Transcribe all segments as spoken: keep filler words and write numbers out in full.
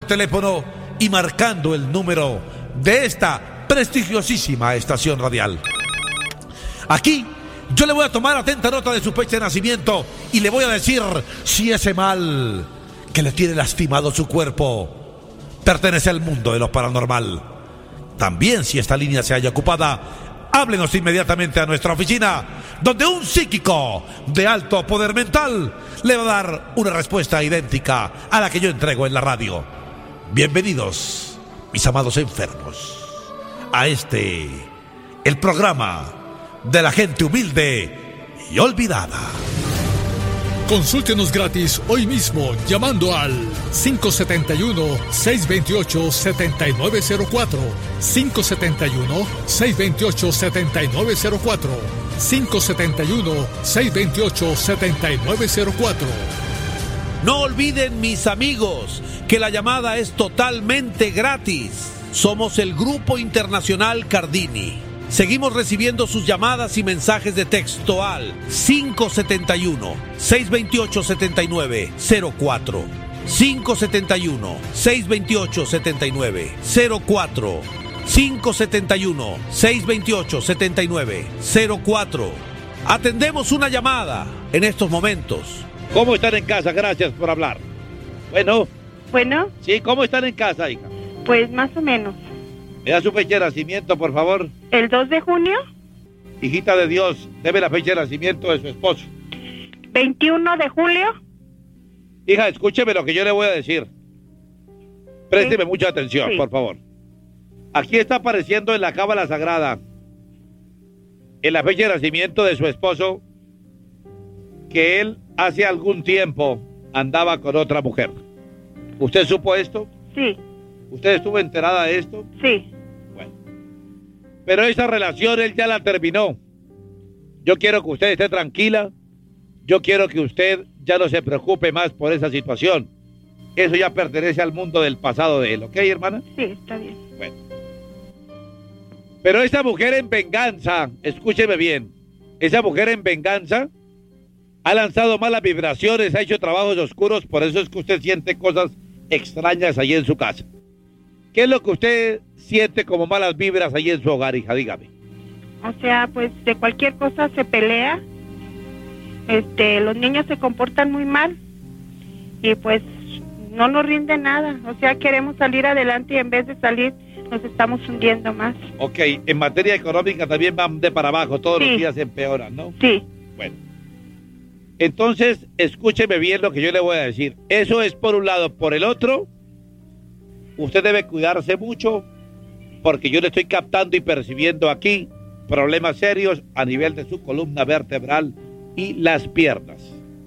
teléfono y marcando el número de esta prestigiosísima estación radial. Aquí yo le voy a tomar atenta nota de su fecha de nacimiento y le voy a decir si ese mal que le tiene lastimado su cuerpo pertenece al mundo de lo paranormal. También, si esta línea se halla ocupada, háblenos inmediatamente a nuestra oficina, donde un psíquico de alto poder mental le va a dar una respuesta idéntica a la que yo entrego en la radio. Bienvenidos, mis amados enfermos, a este, el programa de la gente humilde y olvidada. Consúltenos gratis hoy mismo llamando al cinco siete uno, seis dos ocho, siete nueve cero cuatro, cinco siete uno, seis dos ocho, siete nueve cero cuatro, cinco siete uno, seis dos ocho, siete nueve cero cuatro. No olviden, mis amigos, que la llamada es totalmente gratis. Somos el Grupo Internacional Cardini. Seguimos recibiendo sus llamadas y mensajes de texto al cinco siete uno, seis dos ocho, siete nueve cero cuatro, cinco siete uno, seis dos ocho, siete nueve cero cuatro, cinco siete uno, seis dos ocho, siete nueve cero cuatro. Atendemos una llamada en estos momentos. ¿Cómo están en casa? Gracias por hablar. Bueno. Bueno. Sí, ¿cómo están en casa, hija? Pues más o menos. ¿Me da su fecha de nacimiento, por favor? ¿El dos de junio? Hijita de Dios, debe la fecha de nacimiento de su esposo. ¿veintiuno de julio? Hija, escúcheme lo que yo le voy a decir. Présteme ¿Sí? mucha atención, sí. por favor. Aquí está apareciendo en la cábala sagrada, en la fecha de nacimiento de su esposo, que él hace algún tiempo andaba con otra mujer. ¿Usted supo esto? Sí. ¿Usted estuvo enterada de esto? Sí. Bueno. Pero esa relación él ya la terminó. Yo quiero que usted esté tranquila. Yo quiero que usted ya no se preocupe más por esa situación. Eso ya pertenece al mundo del pasado de él, ¿ok, hermana? Sí, está bien. Bueno. Pero esa mujer en venganza, escúcheme bien, esa mujer en venganza ha lanzado malas vibraciones, ha hecho trabajos oscuros, por eso es que usted siente cosas extrañas allí en su casa. ¿Qué es lo que usted siente como malas vibras allí en su hogar, hija? Dígame. O sea, pues de cualquier cosa se pelea. Este, los niños se comportan muy mal y pues no nos rinde nada. O sea, queremos salir adelante y en vez de salir nos estamos hundiendo más. Ok, en materia económica también van de para abajo, todos sí. los días empeoran, ¿no? Sí. Bueno. Entonces, escúcheme bien lo que yo le voy a decir. Eso es por un lado. Por el otro, usted debe cuidarse mucho porque yo le estoy captando y percibiendo aquí problemas serios a nivel de su columna vertebral y las piernas.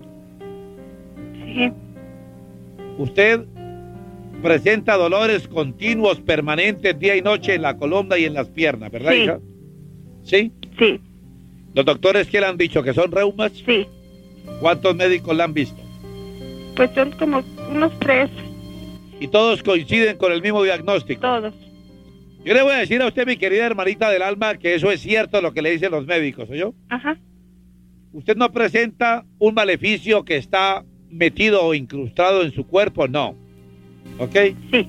Sí. Usted presenta dolores continuos, permanentes, día y noche en la columna y en las piernas, ¿verdad, sí. hija? ¿Sí? Sí. ¿Los doctores qué le han dicho? ¿Que son reumas? Sí. ¿Cuántos médicos la han visto? Pues son como unos tres. ¿Y todos coinciden con el mismo diagnóstico? Todos. Yo le voy a decir a usted, mi querida hermanita del alma, que eso es cierto lo que le dicen los médicos, ¿oyó? Ajá. Usted no presenta un maleficio que está metido o incrustado en su cuerpo, no. ¿Ok? Sí.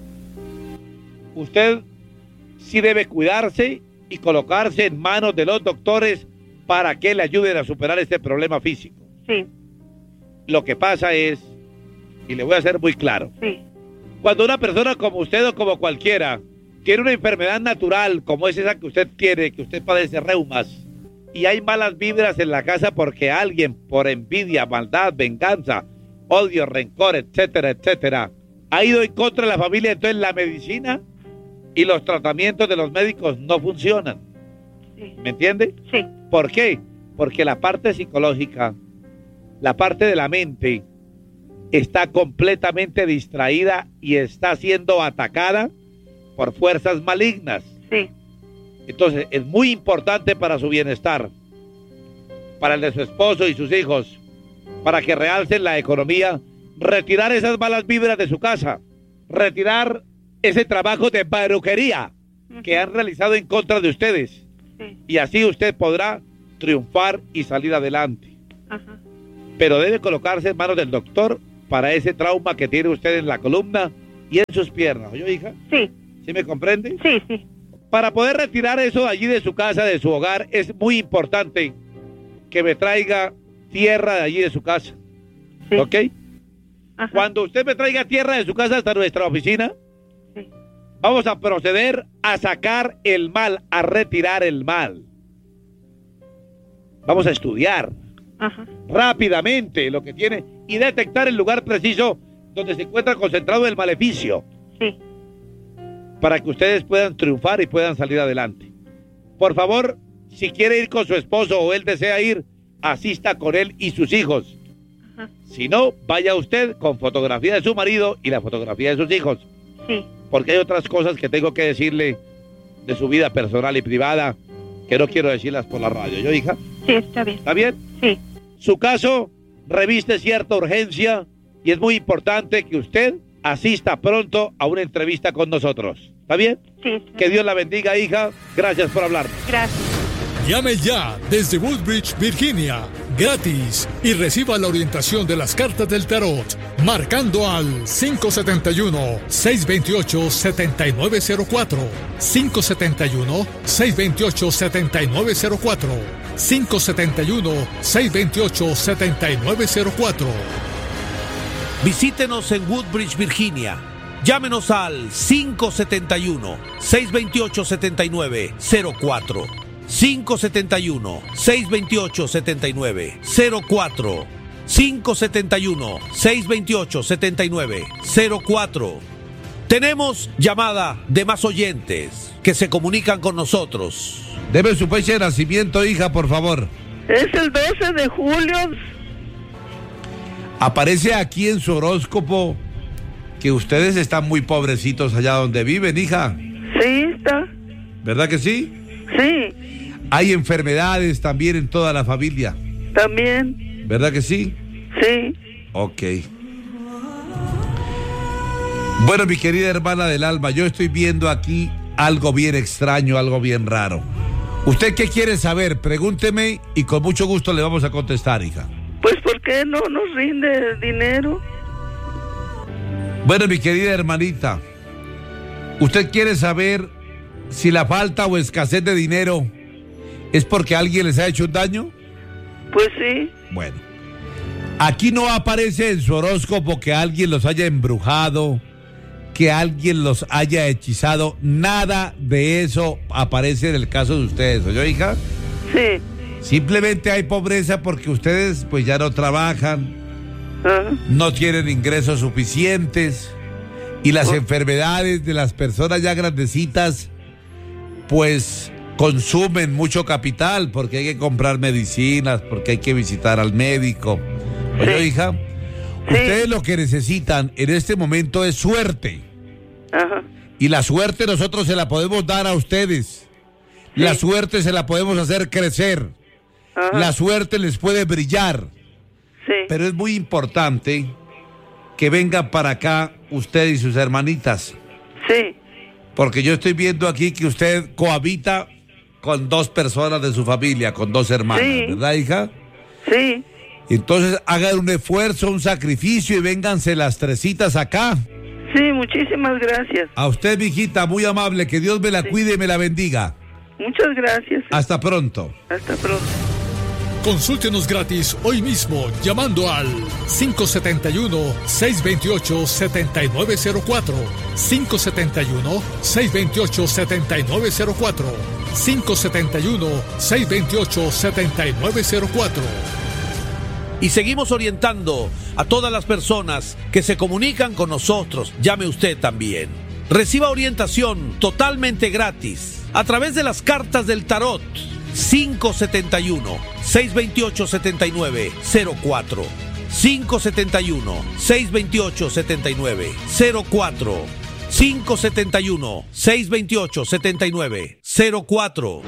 Usted sí debe cuidarse y colocarse en manos de los doctores para que le ayuden a superar este problema físico. Sí. Lo que pasa es, y le voy a ser muy claro, sí. cuando una persona como usted o como cualquiera tiene una enfermedad natural como es esa que usted tiene, que usted padece reumas, y hay malas vibras en la casa porque alguien por envidia, maldad, venganza, odio, rencor, etcétera, etcétera, ha ido en contra de la familia, entonces la medicina y los tratamientos de los médicos no funcionan. Sí. ¿Me entiende? Sí. ¿Por qué? Porque la parte psicológica, la parte de la mente, está completamente distraída y está siendo atacada por fuerzas malignas. Sí. Entonces, es muy importante para su bienestar, para el de su esposo y sus hijos, para que realcen la economía, retirar esas malas vibras de su casa, retirar ese trabajo de brujería uh-huh. que han realizado en contra de ustedes. Sí. Y así usted podrá triunfar y salir adelante. Ajá. Pero debe colocarse en manos del doctor para ese trauma que tiene usted en la columna y en sus piernas, ¿oyó, hija? Sí. ¿Sí me comprende? Sí, sí. Para poder retirar eso de allí de su casa, de su hogar, es muy importante que me traiga tierra de allí de su casa. Sí. ¿Ok? Ajá. Cuando usted me traiga tierra de su casa hasta nuestra oficina, Sí. vamos a proceder a sacar el mal, a retirar el mal. Vamos a estudiar Ajá. rápidamente lo que tiene y detectar el lugar preciso donde se encuentra concentrado el maleficio, Sí. para que ustedes puedan triunfar y puedan salir adelante. Por favor, si quiere ir con su esposo o él desea ir, asista con él y sus hijos. Ajá. Si no, vaya usted con fotografía de su marido y la fotografía de sus hijos, Sí. porque hay otras cosas que tengo que decirle de su vida personal y privada que no quiero decirlas por la radio. ¿Yo, hija? Sí, está bien. ¿Está bien? Sí. Su caso reviste cierta urgencia y es muy importante que usted asista pronto a una entrevista con nosotros. ¿Está bien? Sí. Está Que bien. Dios la bendiga, hija. Gracias por hablar. Gracias. Llame ya desde Woodbridge, Virginia, gratis, y reciba la orientación de las cartas del tarot, marcando al cinco siete uno, seis dos ocho, siete nueve cero cuatro, cinco siete uno, seis dos ocho, siete nueve cero cuatro, cinco siete uno, seis dos ocho, siete nueve cero cuatro. Visítenos en Woodbridge, Virginia. Llámenos al cinco siete uno, seis dos ocho, siete nueve cero cuatro. cinco siete uno, seis dos ocho, siete nueve cero cuatro. cinco siete uno, seis dos ocho, siete nueve cero cuatro. Tenemos llamada de más oyentes que se comunican con nosotros. Debe su fecha de nacimiento, hija, por favor. Es el doce de julio. Aparece aquí en su horóscopo que ustedes están muy pobrecitos allá donde viven, hija. Sí, está. ¿Verdad que sí? Sí, Hay enfermedades también en toda la familia. también. ¿Verdad que sí? Sí. Ok. Bueno, mi querida hermana del alma, yo estoy viendo aquí algo bien extraño, algo bien raro. ¿Usted qué quiere saber? Pregúnteme y con mucho gusto le vamos a contestar, hija. Pues, ¿por qué no nos rinde dinero? Bueno, mi querida hermanita, ¿usted quiere saber si la falta o escasez de dinero es porque alguien les ha hecho un daño? Pues sí. Bueno, aquí no aparece en su horóscopo que alguien los haya embrujado, que alguien los haya hechizado. Nada de eso aparece en el caso de ustedes, ¿oyó, hija? Sí. Simplemente hay pobreza porque ustedes pues ya no trabajan, Ajá. no tienen ingresos suficientes y las enfermedades de las personas ya grandecitas pues consumen mucho capital porque hay que comprar medicinas, porque hay que visitar al médico. ¿Oyó, Sí. hija? Sí. Ustedes lo que necesitan en este momento es suerte. Ajá. Y la suerte nosotros se la podemos dar a ustedes. La Sí. suerte se la podemos hacer crecer. Ajá. La suerte les puede brillar. Sí. Pero es muy importante que vengan para acá usted y sus hermanitas. Sí. Porque yo estoy viendo aquí que usted cohabita con dos personas de su familia, con dos hermanas, Sí. ¿verdad, hija? Sí. Entonces hagan un esfuerzo, un sacrificio y vénganse las tresitas acá. Sí, muchísimas gracias. A usted, mijita, muy amable, que Dios me la Sí. cuide y me la bendiga. Muchas gracias. Hasta pronto. Hasta pronto. Consúltenos gratis hoy mismo llamando al cinco siete uno, seis dos ocho, siete nueve cero cuatro, cinco siete uno, seis dos ocho, siete nueve cero cuatro, cinco siete uno, seis dos ocho, siete nueve cero cuatro. Y seguimos orientando a todas las personas que se comunican con nosotros. Llame usted también. Reciba orientación totalmente gratis a través de las cartas del tarot. cinco siete uno, seis dos ocho, siete nueve cero cuatro, cinco siete uno, seis dos ocho, siete nueve cero cuatro, cinco siete uno, seis dos ocho, siete nueve cero cuatro.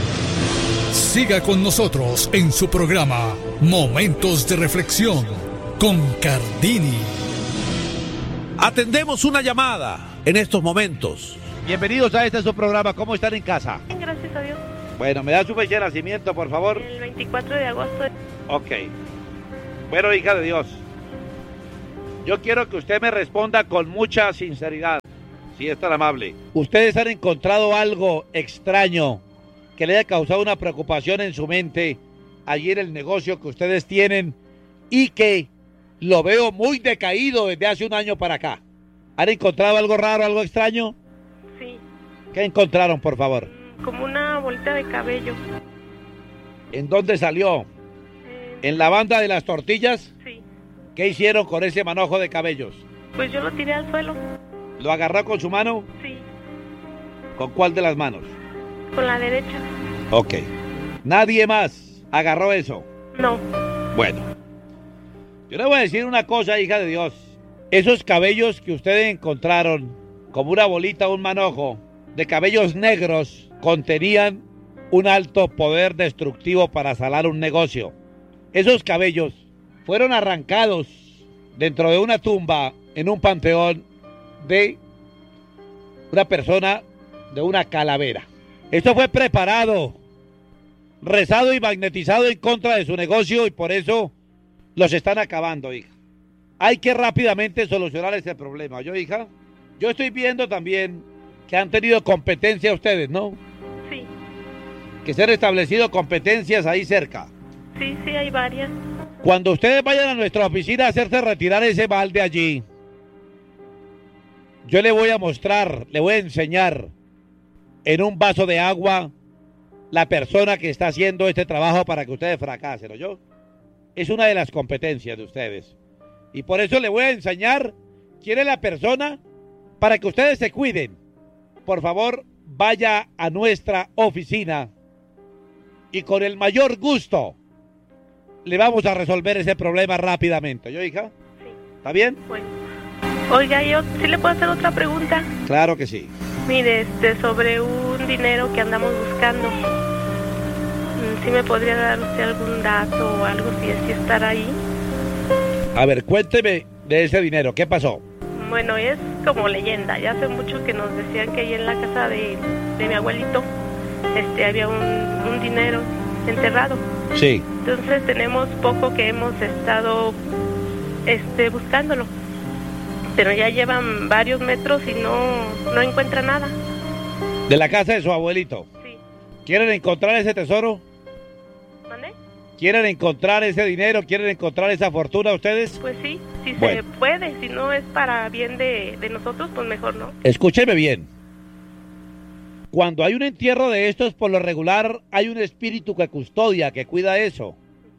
Siga con nosotros en su programa Momentos de Reflexión con Cardini. Atendemos una llamada en estos momentos. Bienvenidos a este su programa. ¿Cómo están en casa? Gracias a Dios. Bueno, ¿me da su fecha de nacimiento, por favor? El veinticuatro de agosto. Ok. Bueno, hija de Dios, Yo quiero que usted me responda con mucha sinceridad, si es tan amable. ¿Ustedes han encontrado algo extraño que le haya causado una preocupación en su mente allí en el negocio que ustedes tienen y que lo veo muy decaído desde hace un año para acá? ¿Han encontrado algo raro, algo extraño? Sí. ¿Qué encontraron, por favor? Como una bolita de cabello. ¿En dónde salió? Eh, ¿En la banda de las tortillas? Sí. ¿Qué hicieron con ese manojo de cabellos? Pues yo lo tiré al suelo. ¿Lo agarró con su mano? Sí. ¿Con cuál de las manos? Con la derecha. Ok. ¿Nadie más agarró eso? No. Bueno. Yo le voy a decir una cosa, hija de Dios. Esos cabellos que ustedes encontraron, como una bolita o un manojo, de cabellos negros, contenían un alto poder destructivo para salar un negocio. Esos cabellos fueron arrancados dentro de una tumba en un panteón de una persona, de una calavera. Esto fue preparado, rezado y magnetizado en contra de su negocio y por eso los están acabando, hija. Hay que rápidamente solucionar ese problema. Yo, hija, yo estoy viendo también que han tenido competencia ustedes, ¿no? Sí. Que se han establecido competencias ahí cerca. Sí, sí, hay varias. Cuando ustedes vayan a nuestra oficina a hacerse retirar ese balde allí, yo le voy a mostrar, le voy a enseñar en un vaso de agua la persona que está haciendo este trabajo para que ustedes fracasen, ¿oyó? Es una de las competencias de ustedes. Y por eso le voy a enseñar quién es la persona para que ustedes se cuiden. Por favor, vaya a nuestra oficina y con el mayor gusto le vamos a resolver ese problema rápidamente. ¿Yo, hija? Sí. ¿Está bien? Bueno. Oiga, yo sí le puedo hacer otra pregunta. Claro que sí. Mire, este, sobre un dinero que andamos buscando. ¿Sí me podría dar usted algún dato o algo si es que estará ahí? A ver, cuénteme de ese dinero. ¿Qué pasó? Bueno, es como leyenda. Ya hace mucho que nos decían que ahí en la casa de, de mi abuelito este, había un, un dinero enterrado. Sí. Entonces tenemos poco que hemos estado este, buscándolo. Pero ya llevan varios metros y no, no encuentra nada. ¿De la casa de su abuelito? Sí. ¿Quieren encontrar ese tesoro? ¿Mande? ¿Quieren encontrar ese dinero? ¿Quieren encontrar esa fortuna ustedes? Pues sí, si Bueno. se puede. Si no es para bien de, de nosotros, pues mejor no. Escúcheme bien. Cuando hay un entierro de estos, por lo regular, hay un espíritu que custodia, que cuida eso.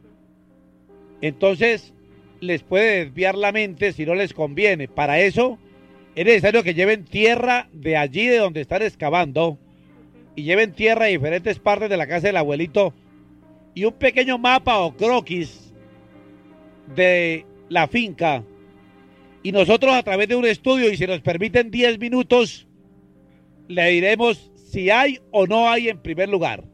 Entonces, les puede desviar la mente si no les conviene. Para eso, es necesario que lleven tierra de allí de donde están excavando y lleven tierra de diferentes partes de la casa del abuelito y un pequeño mapa o croquis de la finca. Y nosotros, a través de un estudio, y si nos permiten diez minutos, le diremos si hay o no hay en primer lugar.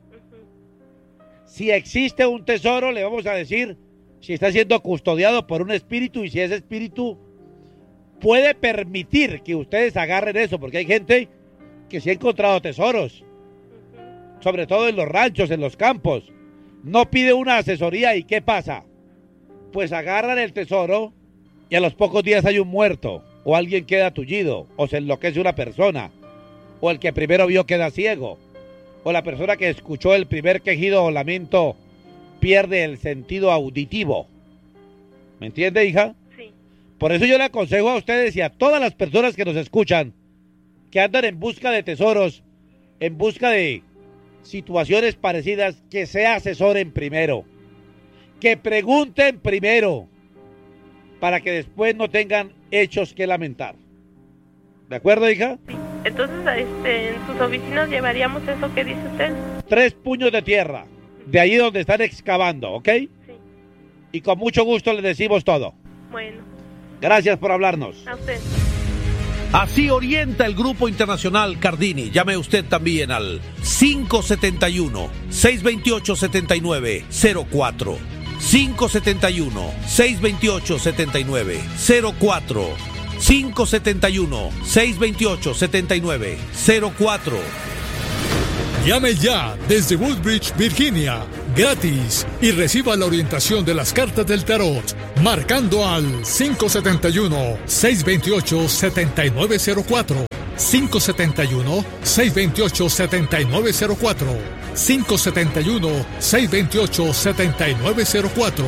Si existe un tesoro, le vamos a decir si está siendo custodiado por un espíritu y si ese espíritu puede permitir que ustedes agarren eso, porque hay gente que sí ha encontrado tesoros, sobre todo en los ranchos, en los campos. No pide una asesoría y ¿qué pasa? Pues agarran el tesoro y a los pocos días hay un muerto, o alguien queda tullido, o se enloquece una persona, o el que primero vio queda ciego, o la persona que escuchó el primer quejido o lamento pierde el sentido auditivo. ¿Me entiende, hija? Sí. Por eso yo le aconsejo a ustedes y a todas las personas que nos escuchan, que andan en busca de tesoros, en busca de situaciones parecidas, que se asesoren primero, que pregunten primero, para que después no tengan hechos que lamentar. ¿De acuerdo, hija? Sí. Entonces, este, en sus oficinas llevaríamos eso que dice usted. Tres puños de tierra, de ahí donde están excavando, ¿ok? Sí. Y con mucho gusto les decimos todo. Bueno. Gracias por hablarnos. A usted. Así orienta el Grupo Internacional Cardini. Llame usted también al cinco siete uno, seis dos ocho, siete nueve cero cuatro. cinco siete uno, seis dos ocho, siete nueve cero cuatro. cinco siete uno, seis dos ocho, siete nueve cero cuatro. Llame ya desde Woodbridge, Virginia. gratis, y reciba la orientación de las cartas del tarot marcando al cinco siete uno, seis dos ocho, siete nueve cero cuatro, cinco siete uno, seis dos ocho, siete nueve cero cuatro, cinco siete uno, seis dos ocho, siete nueve cero cuatro.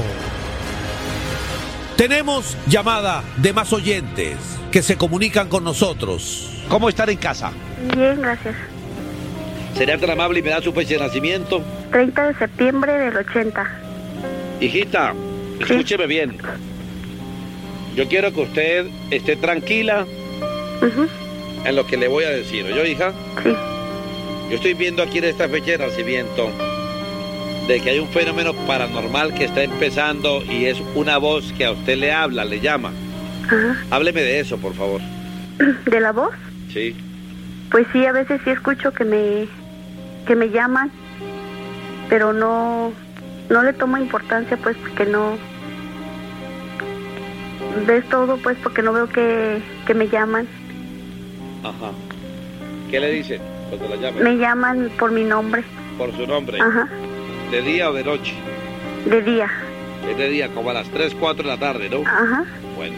Tenemos llamada de más oyentes que se comunican con nosotros. ¿Cómo están en casa? Bien, gracias. ¿Sería tan amable y me da su fecha de nacimiento? treinta de septiembre del ochenta. Hijita, escúcheme bien. Yo quiero que usted esté tranquila Uh-huh. en lo que le voy a decir. ¿Oyó, hija? Sí. Yo estoy viendo aquí en esta fecha de nacimiento de que hay un fenómeno paranormal que está empezando y es una voz que a usted le habla, le llama. Ajá. Hábleme de eso, por favor. ¿De la voz? Sí. Pues sí, a veces sí escucho que me que me llaman, pero no no le tomo importancia, pues, porque no ves todo, pues, porque no veo que, que me llaman. Ajá. ¿Qué le dicen cuando la llaman? Me llaman por mi nombre. Por su nombre. Ajá. ¿De día o de noche? De día. Es de día, como a las tres, cuatro de la tarde, ¿no? Ajá. Bueno.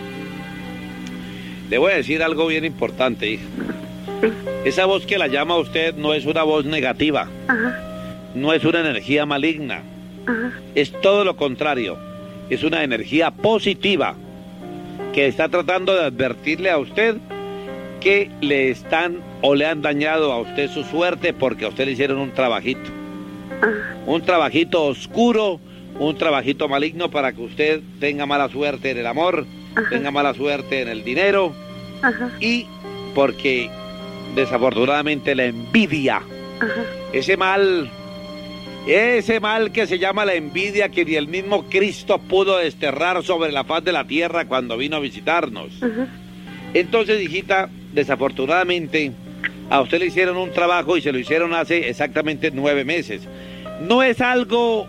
Le voy a decir algo bien importante, hija. Sí. Esa voz que la llama a usted no es una voz negativa. Ajá. No es una energía maligna. Ajá. Es todo lo contrario. Es una energía positiva que está tratando de advertirle a usted que le están o le han dañado a usted su suerte porque a usted le hicieron un trabajito. Ajá. Un trabajito oscuro, un trabajito maligno para que usted tenga mala suerte en el amor, Ajá. tenga mala suerte en el dinero Ajá. y porque desafortunadamente la envidia, Ajá. ese mal, ese mal que se llama la envidia que ni el mismo Cristo pudo desterrar sobre la faz de la tierra cuando vino a visitarnos. Ajá. Entonces, hijita, desafortunadamente a usted le hicieron un trabajo y se lo hicieron hace exactamente nueve meses. No es algo,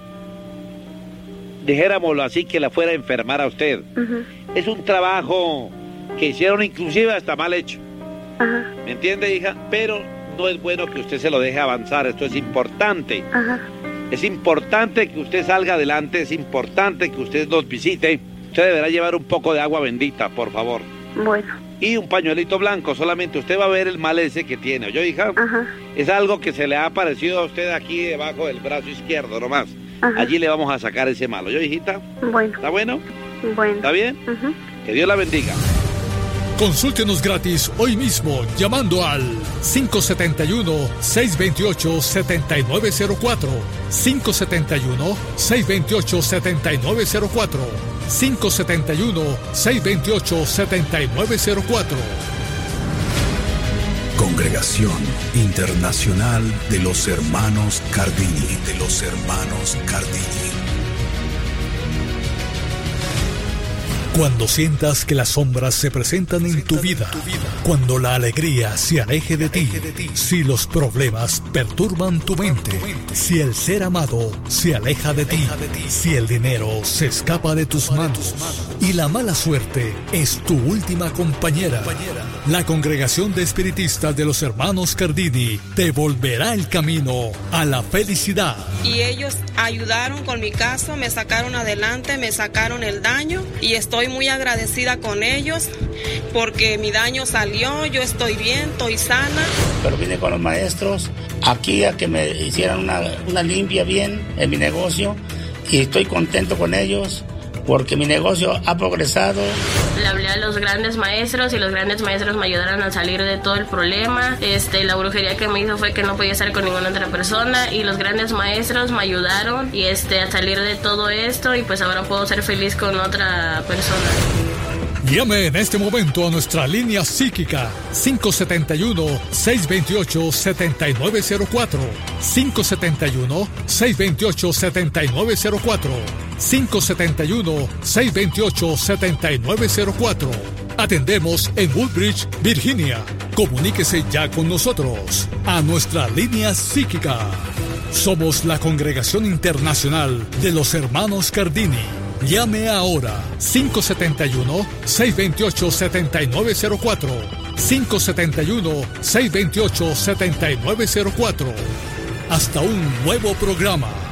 dijéramoslo así, que la fuera a enfermar a usted. Ajá. Es un trabajo que hicieron inclusive hasta mal hecho. Ajá. ¿Me entiende, hija? Pero no es bueno que usted se lo deje avanzar. Esto es importante. Ajá. Es importante que usted salga adelante. Es importante que usted nos visite. Usted deberá llevar un poco de agua bendita, por favor. Bueno. Y un pañuelito blanco. Solamente usted va a ver el mal ese que tiene. ¿Oyó, hija? Ajá. Es algo que se le ha aparecido a usted aquí debajo del brazo izquierdo nomás. Ajá. Allí le vamos a sacar ese mal. ¿Oyó, hijita? Bueno. ¿Está bueno? Bueno. ¿Está bien? Ajá. Que Dios la bendiga. Consúltenos gratis hoy mismo llamando al cinco siete uno, seis dos ocho, siete nueve cero cuatro, cinco siete uno, seis dos ocho, siete nueve cero cuatro, cinco siete uno, seis dos ocho, siete nueve cero cuatro. Congregación Internacional de los Hermanos Cardini, de los Hermanos Cardini. Cuando sientas que las sombras se presentan en tu vida, cuando la alegría se aleje de ti, si los problemas perturban tu mente, si el ser amado se aleja de ti, si el dinero se escapa de tus manos y la mala suerte es tu última compañera, la Congregación de Espiritistas de los Hermanos Cardini te volverá el camino a la felicidad. Y ellos ayudaron con mi caso, me sacaron adelante, me sacaron el daño y estoy muy agradecida con ellos porque mi daño salió, yo estoy bien, estoy sana. Pero vine con los maestros aquí a que me hicieran una, una limpia bien en mi negocio y estoy contento con ellos porque mi negocio ha progresado. Le hablé a los grandes maestros y los grandes maestros me ayudaron a salir de todo el problema. Este, la brujería que me hizo fue que no podía estar con ninguna otra persona y los grandes maestros me ayudaron y este, a salir de todo esto y pues ahora puedo ser feliz con otra persona. Llame en este momento a nuestra línea psíquica cinco siete uno, seis dos ocho, siete nueve cero cuatro, cinco siete uno, seis dos ocho, siete nueve cero cuatro, cinco siete uno, seis dos ocho, siete nueve cero cuatro. Atendemos en Woodbridge, Virginia. Comuníquese ya con nosotros a nuestra línea psíquica. Somos la Congregación Internacional de los Hermanos Cardini. Llame ahora cinco siete uno, seis dos ocho, siete nueve cero cuatro, cinco siete uno, seis dos ocho, siete nueve cero cuatro. Hasta un nuevo programa.